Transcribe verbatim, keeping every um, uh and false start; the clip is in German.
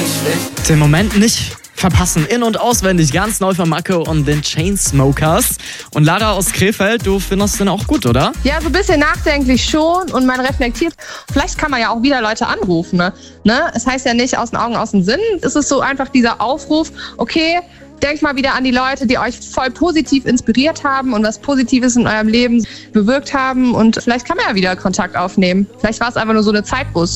Den Moment nicht verpassen. In- und auswendig, ganz neu von Macke und den Chainsmokers. Und Lara aus Krefeld, du findest den auch gut, oder? Ja, so ein bisschen nachdenklich schon und man reflektiert. Vielleicht kann man ja auch wieder Leute anrufen. Ne? Ne? Es heißt ja nicht aus den Augen, aus dem Sinn. Es ist so einfach dieser Aufruf, okay, denkt mal wieder an die Leute, die euch voll positiv inspiriert haben und was Positives in eurem Leben bewirkt haben. Und vielleicht kann man ja wieder Kontakt aufnehmen. Vielleicht war es einfach nur so eine Zeitbus.